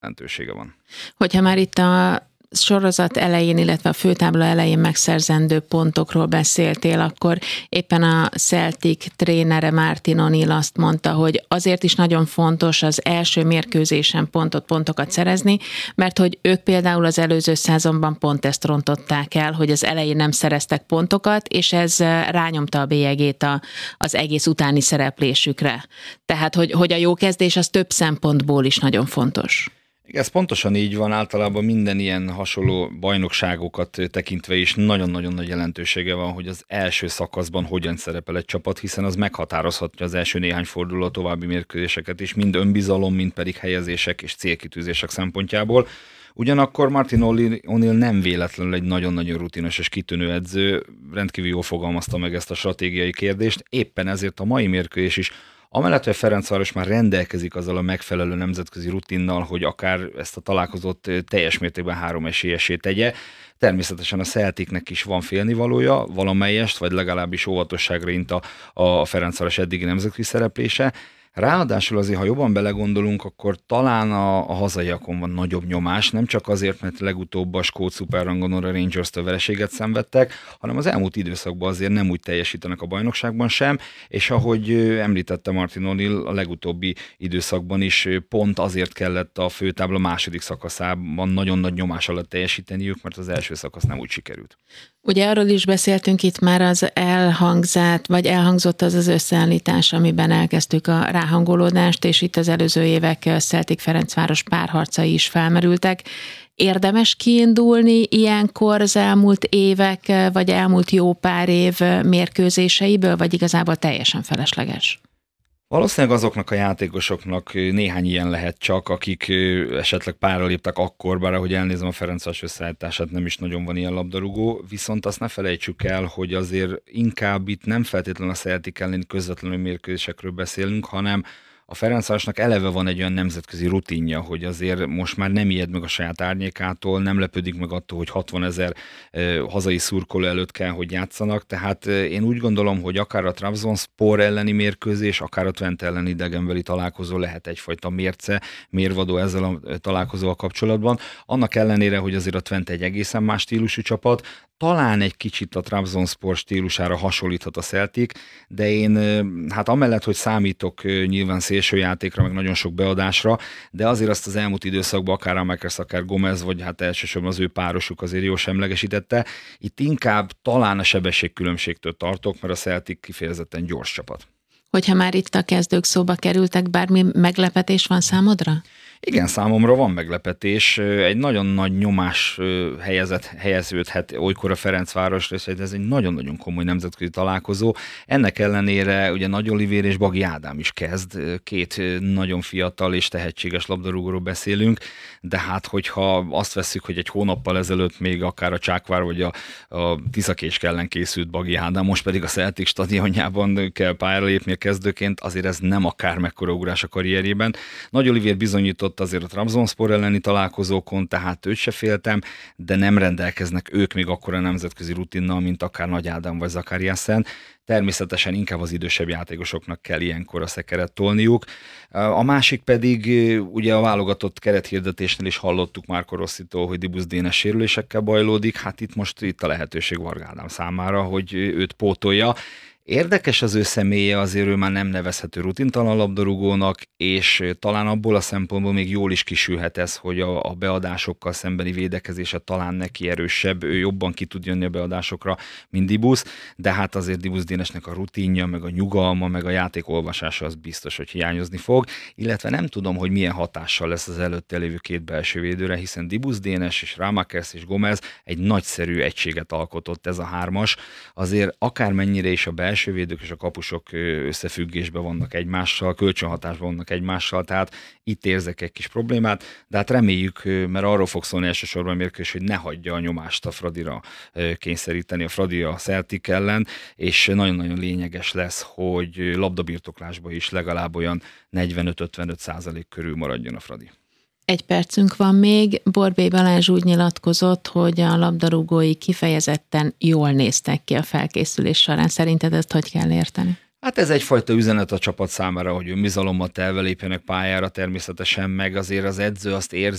jelentősége van. Hogyha már itt a sorozat elején, illetve a főtábla elején megszerzendő pontokról beszéltél, akkor éppen a Celtic trénere Martin O'Neill azt mondta, hogy azért is nagyon fontos az első mérkőzésen pontokat szerezni, mert hogy ők például az előző szezonban pont ezt rontották el, hogy az elején nem szereztek pontokat, és ez rányomta a bélyegét az egész utáni szereplésükre. Tehát, hogy a jó kezdés az több szempontból is nagyon fontos. Ez pontosan így van, általában minden ilyen hasonló bajnokságokat tekintve is nagyon-nagyon nagy jelentősége van, hogy az első szakaszban hogyan szerepel egy csapat, hiszen az meghatározhatja az első néhány forduló további mérkőzéseket is, mind önbizalom, mind pedig helyezések és célkitűzések szempontjából. Ugyanakkor Martin O'Neill nem véletlenül egy nagyon-nagyon rutinos és kitűnő edző, rendkívül jól fogalmazta meg ezt a stratégiai kérdést, éppen ezért a mai mérkőzés is amellett, hogy Ferencváros már rendelkezik azzal a megfelelő nemzetközi rutinnal, hogy akár ezt a találkozót teljes mértékben 3 esélyessé tegye, természetesen a Celticnek is van félnivalója, valamelyest, vagy legalábbis óvatosságra int a Ferencváros eddigi nemzetközi szereplése. Ráadásul azért, ha jobban belegondolunk, akkor talán a hazaiakon van nagyobb nyomás, nem csak azért, mert legutóbb a skót szuperrangon a Rangers-től vereséget szenvedtek, hanem az elmúlt időszakban azért nem úgy teljesítenek a bajnokságban sem, és ahogy említette Martin O'Neill, a legutóbbi időszakban is pont azért kellett a főtábla második szakaszában nagyon nagy nyomás alatt teljesíteniük, mert az első szakasz nem úgy sikerült. Ugye arról is beszéltünk itt már, az elhangzott az összeállítás, amiben elkezdtük a ráhangolódást, és itt az előző évek Celtic-Ferencváros párharcai is felmerültek. Érdemes kiindulni ilyenkor az elmúlt évek, vagy elmúlt jó pár év mérkőzéseiből, vagy igazából teljesen felesleges? Valószínűleg azoknak a játékosoknak néhány ilyen lehet csak, akik esetleg párra léptek akkor, bár ahogy elnézem a Ferencváros összeállítását, nem is nagyon van ilyen labdarúgó, viszont azt ne felejtsük el, hogy azért inkább itt nem feltétlenül a Celtic elleni közvetlenül mérkőzésekről beszélünk, hanem a Ferencvárosnak eleve van egy olyan nemzetközi rutinja, hogy azért most már nem ijed meg a saját árnyékától, nem lepődik meg attól, hogy 60 000 hazai szurkoló előtt kell, hogy játszanak, tehát én úgy gondolom, hogy akár a Trabzonspor elleni mérkőzés, akár a Twente elleni idegenbeli találkozó lehet egyfajta mérvadó ezzel a találkozóval kapcsolatban. Annak ellenére, hogy azért a Twente egy egészen más stílusú csapat, talán egy kicsit a Trabzonspor stílusára hasonlíthat a Celtic, de én hát amellett, hogy számítok nyilván szélsőjátékra, meg nagyon sok beadásra, de azért azt az elmúlt időszakban akár Amakers, akár Gomez, vagy hát elsősorban az ő párosuk azért jól semlegesítette. Itt inkább talán a sebességkülönbségtől tartok, mert a Celtic kifejezetten gyors csapat. Hogyha már itt a kezdők szóba kerültek, bármi meglepetés van számodra? Igen, számomra van meglepetés. Egy nagyon nagy nyomás helyeződhet olykor a Ferencvárosra, és ez egy nagyon-nagyon komoly nemzetközi találkozó. Ennek ellenére ugye Nagy Olivér és Bagi Ádám is kezd. Két nagyon fiatal és tehetséges labdarúgóról beszélünk, de hát hogyha azt vesszük, hogy egy hónappal ezelőtt még akár a Csákvár vagy a Tiszakés ellen készült Bagi Ádám, most pedig a Celtic stadionjában kell pályára lépni a kezdőként, azért ez nem akár mekkora ugrás a karrierjében. Nagy Olivér bizonyított azért a Trabzonspor elleni találkozókon, tehát őt se féltem, de nem rendelkeznek ők még akkora nemzetközi rutinnal, mint akár Nagy Ádám vagy Zakariasen. Természetesen inkább az idősebb játékosoknak kell ilyenkor a szekeret tolniuk. A másik pedig, ugye a válogatott kerethirdetésnél is hallottuk Marco Rossitól, hogy Dibusz Dénes sérülésekkel bajlódik, hát itt a lehetőség Varga Ádám számára, hogy őt pótolja. Érdekes az ő személye, azért ő már nem nevezhető rutintalan labdarúgónak, és talán abból a szempontból még jól is kisülhet ez, hogy a beadásokkal szembeni védekezése talán neki erősebb, ő jobban ki tud jönni a beadásokra, mint Dibusz, de hát azért Dibusz Dénesnek a rutinja, meg a nyugalma, meg a játékolvasása az biztos, hogy hiányozni fog, illetve nem tudom, hogy milyen hatással lesz az előtte lévő két belső védőre, hiszen Dibusz Dénes és Ramakers és Gomez egy nagyszerű egységet alkotott ez a hármas, azért akármennyire is a belső védők és a kapusok összefüggésben vannak egymással, kölcsönhatásban vannak egymással, tehát itt érzek egy kis problémát, de hát reméljük, mert arról fog szólni elsősorban a mérkőzés, hogy ne hagyja a nyomást a Fradira kényszeríteni, a Fradi a Celtic ellen, és nagyon-nagyon lényeges lesz, hogy labdabirtoklásban is legalább olyan 45-55% körül maradjon a Fradi. 1 percünk van még. Borbély Balázs úgy nyilatkozott, hogy a labdarúgói kifejezetten jól néztek ki a felkészülés során. Szerinted ezt hogy kell érteni? Hát ez egyfajta üzenet a csapat számára, hogy önbizalommal telve lépjenek pályára természetesen, meg azért az edző azt érzi,